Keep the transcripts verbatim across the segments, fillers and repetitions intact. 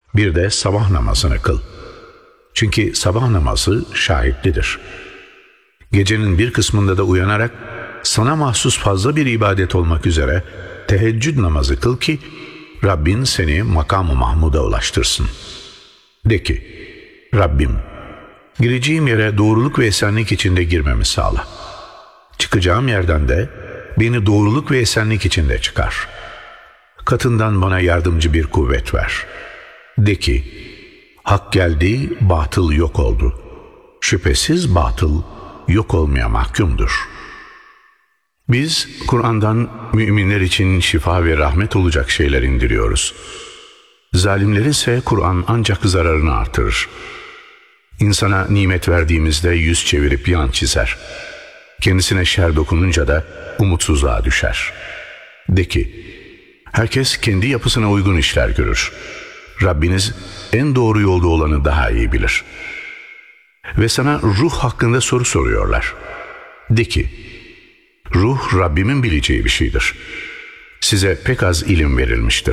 Bir de sabah namazını kıl. Çünkü sabah namazı şahitlidir. Gecenin bir kısmında da uyanarak sana mahsus fazla bir ibadet olmak üzere teheccüd namazı kıl ki Rabbin seni makam-ı Mahmud'a ulaştırsın. De ki, Rabbim, gireceğim yere doğruluk ve esenlik içinde girmemi sağla. Çıkacağım yerden de beni doğruluk ve esenlik içinde çıkar. Katından bana yardımcı bir kuvvet ver. De ki, hak geldi, batıl yok oldu. Şüphesiz batıl yok olmaya mahkumdur. Biz Kur'an'dan müminler için şifa ve rahmet olacak şeyler indiriyoruz. Zalimler ise Kur'an ancak zararını artırır. İnsana nimet verdiğimizde yüz çevirip yan çizer. Kendisine şer dokununca da umutsuzluğa düşer. De ki, herkes kendi yapısına uygun işler görür. Rabbiniz en doğru yolda olanı daha iyi bilir. Ve sana ruh hakkında soru soruyorlar. De ki, ruh Rabbimin bileceği bir şeydir. Size pek az ilim verilmiştir.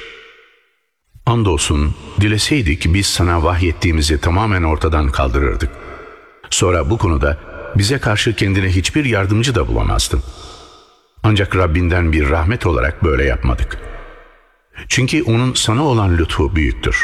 Andolsun dileseydik biz sana vahyettiğimizi tamamen ortadan kaldırırdık. Sonra bu konuda bize karşı kendine hiçbir yardımcı da bulamazdın. Ancak Rabbinden bir rahmet olarak böyle yapmadık. Çünkü onun sana olan lütfu büyüktür.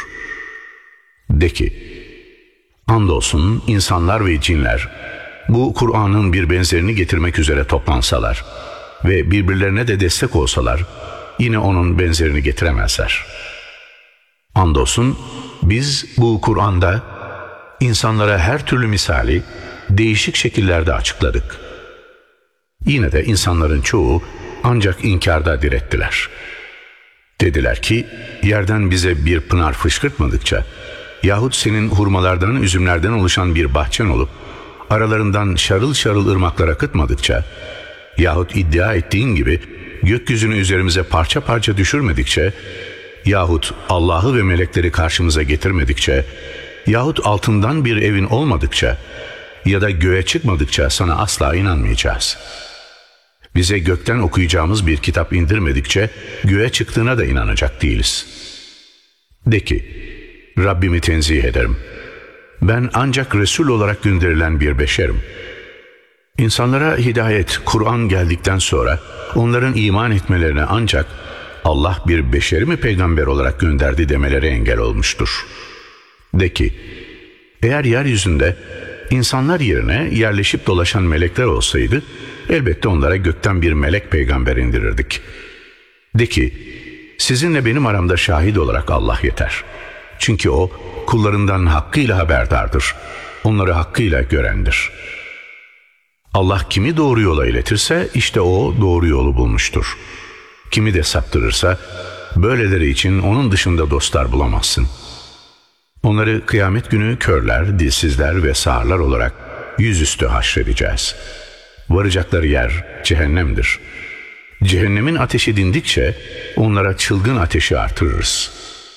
De ki, andolsun insanlar ve cinler bu Kur'an'ın bir benzerini getirmek üzere toplansalar ve birbirlerine de destek olsalar yine onun benzerini getiremezler. Andolsun biz bu Kur'an'da insanlara her türlü misali değişik şekillerde açıkladık. Yine de insanların çoğu ancak inkarda direttiler. Dediler ki, yerden bize bir pınar fışkırtmadıkça yahut senin hurmalardan, üzümlerden oluşan bir bahçen olup aralarından şarıl şarıl ırmaklar akıtmadıkça yahut iddia ettiğin gibi gökyüzünü üzerimize parça parça düşürmedikçe yahut Allah'ı ve melekleri karşımıza getirmedikçe yahut altından bir evin olmadıkça ya da göğe çıkmadıkça sana asla inanmayacağız. Bize gökten okuyacağımız bir kitap indirmedikçe göğe çıktığına da inanacak değiliz. De ki, Rabbimi tenzih ederim. Ben ancak Resul olarak gönderilen bir beşerim. İnsanlara hidayet, Kur'an geldikten sonra onların iman etmelerine ancak Allah bir beşeri mi peygamber olarak gönderdi demeleri engel olmuştur. De ki, eğer yeryüzünde insanlar yerine yerleşip dolaşan melekler olsaydı, elbette onlara gökten bir melek peygamber indirirdik. De ki, sizinle benim aramda şahit olarak Allah yeter. Çünkü o, kullarından hakkıyla haberdardır. Onları hakkıyla görendir. Allah kimi doğru yola iletirse, işte o doğru yolu bulmuştur. Kimi de saptırırsa, böyleleri için onun dışında dostlar bulamazsın. Onları kıyamet günü körler, dilsizler ve sağırlar olarak yüzüstü haşredeceğiz. Varacakları yer cehennemdir. Cehennemin ateşi dindikçe onlara çılgın ateşi artırırız.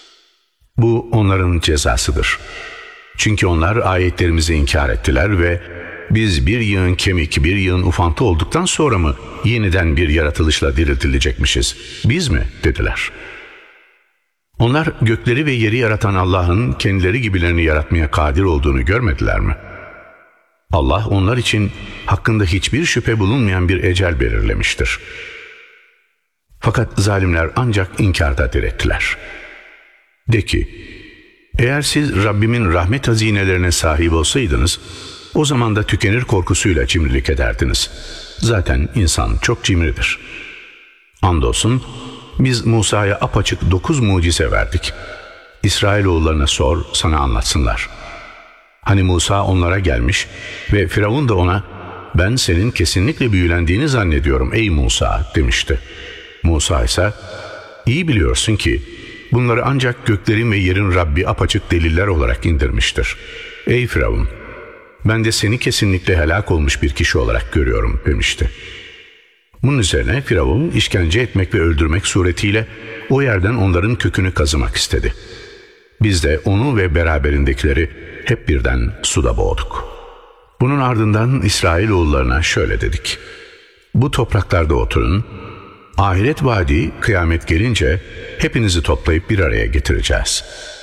Bu onların cezasıdır. Çünkü onlar ayetlerimizi inkar ettiler ve biz bir yığın kemik, bir yığın ufantı olduktan sonra mı yeniden bir yaratılışla diriltilecekmişiz? Biz mi? Dediler. Onlar gökleri ve yeri yaratan Allah'ın kendileri gibilerini yaratmaya kadir olduğunu görmediler mi? Allah onlar için hakkında hiçbir şüphe bulunmayan bir ecel belirlemiştir. Fakat zalimler ancak inkarda direttiler. De ki, eğer siz Rabbimin rahmet hazinelerine sahip olsaydınız, o zaman da tükenir korkusuyla cimrilik ederdiniz. Zaten insan çok cimridir. Andolsun biz Musa'ya apaçık dokuz mucize verdik. İsrailoğullarına sor, sana anlatsınlar. Hani Musa onlara gelmiş ve Firavun da ona, ben senin kesinlikle büyülendiğini zannediyorum ey Musa demişti. Musa ise, iyi biliyorsun ki bunları ancak göklerin ve yerin Rabbi apaçık deliller olarak indirmiştir. Ey Firavun, ben de seni kesinlikle helak olmuş bir kişi olarak görüyorum demişti. Bunun üzerine Firavun işkence etmek ve öldürmek suretiyle o yerden onların kökünü kazımak istedi. Biz de onu ve beraberindekileri hep birden suda boğduk. Bunun ardından İsrailoğullarına şöyle dedik. Bu topraklarda oturun, ahiret vaadi kıyamet gelince hepinizi toplayıp bir araya getireceğiz.